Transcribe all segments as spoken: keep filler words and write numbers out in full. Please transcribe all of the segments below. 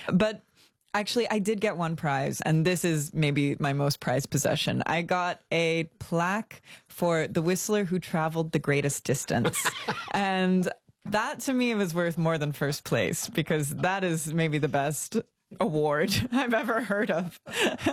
But actually, I did get one prize, and this is maybe my most prized possession. I got a plaque for the whistler who traveled the greatest distance. And that, to me, was worth more than first place, because that is maybe the best award I've ever heard of.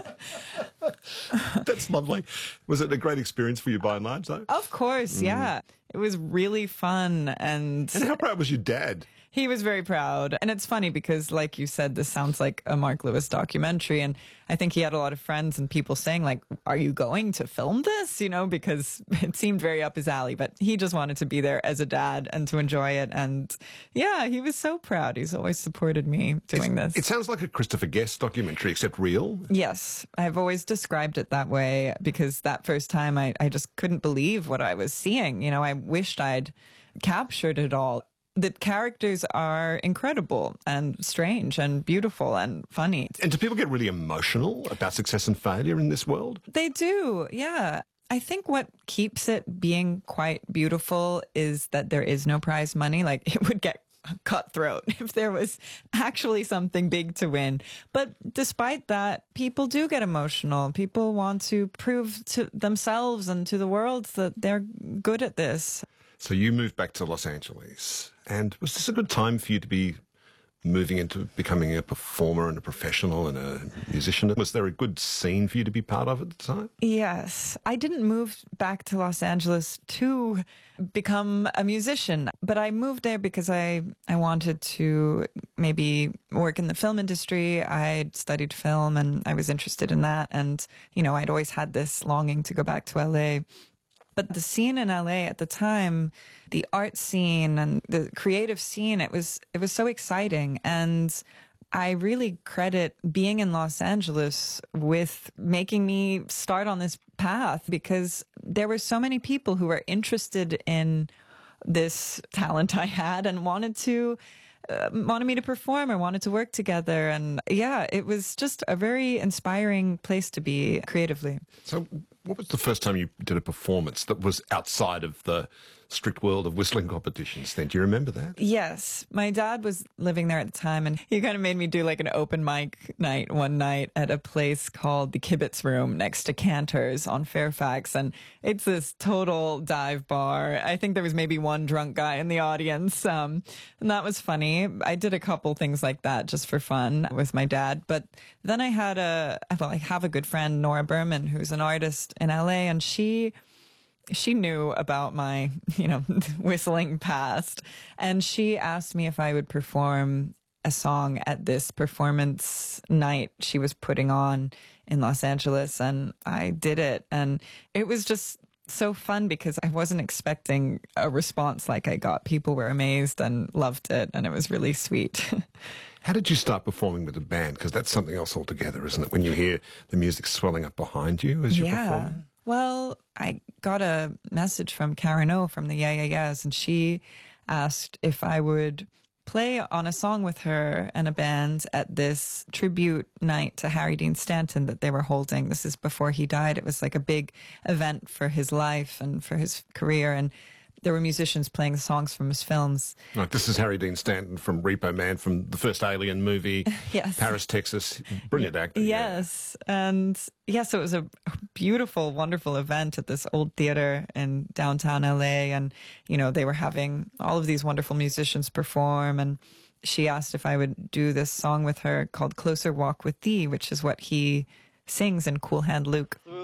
That's lovely. Was it a great experience for you by and large, though? Of course, mm. yeah. It was really fun. And, and how proud was your dad? He was very proud. And it's funny because, like you said, this sounds like a Mark Lewis documentary. And I think he had a lot of friends and people saying, like, are you going to film this? You know, because it seemed very up his alley. But he just wanted to be there as a dad and to enjoy it. And yeah, he was so proud. He's always supported me doing it's, this. It sounds like a Christopher Guest documentary, except real. Yes. I've always described it that way because that first time I, I just couldn't believe what I was seeing. You know, I wished I'd captured it all. The characters are incredible and strange and beautiful and funny. And do people get really emotional about success and failure in this world? They do, yeah. I think what keeps it being quite beautiful is that there is no prize money. Like, it would get cutthroat if there was actually something big to win. But despite that, people do get emotional. People want to prove to themselves and to the world that they're good at this. So you moved back to Los Angeles, and was this a good time for you to be moving into becoming a performer and a professional and a musician? Was there a good scene for you to be part of at the time? Yes. I didn't move back to Los Angeles to become a musician, but I moved there because I, I wanted to maybe work in the film industry. I'd studied film and I was interested in that. And, you know, I'd always had this longing to go back to L A. But the scene in L A at the time, the art scene and the creative scene, it was it was so exciting. And I really credit being in Los Angeles with making me start on this path, because there were so many people who were interested in this talent I had and wanted to Uh, wanted me to perform or wanted to work together. And yeah, it was just a very inspiring place to be creatively. So what was the first time you did a performance that was outside of the strict world of whistling competitions then? Do you remember that? Yes. My dad was living there at the time, and he kind of made me do like an open mic night one night at a place called the Kibitz Room next to Cantor's on Fairfax. And it's this total dive bar. I think there was maybe one drunk guy in the audience. Um, and that was funny. I did a couple things like that just for fun with my dad. But then I had a, well, I have a good friend, Nora Berman, who's an artist in L A, and she She knew about my, you know, whistling past, and she asked me if I would perform a song at this performance night she was putting on in Los Angeles, and I did it, and it was just so fun because I wasn't expecting a response like I got. People were amazed and loved it, and it was really sweet. How did you start performing with a band? Because that's something else altogether, isn't it? When you hear the music swelling up behind you as you're yeah. performing? Well, I got a message from Karen O from the Yeah Yeah Yeahs, and she asked if I would play on a song with her and a band at this tribute night to Harry Dean Stanton that they were holding. This is before he died. It was like a big event for his life and for his career, and there were musicians playing songs from his films. Like, this is Harry Dean Stanton from Repo Man, from the first Alien movie. Yes. Paris, Texas. Brilliant actor. Yes. Yeah. And yes, it was a beautiful, wonderful event at this old theater in downtown L A. And, you know, they were having all of these wonderful musicians perform. And she asked if I would do this song with her called Closer Walk with Thee, which is what he sings in Cool Hand Luke.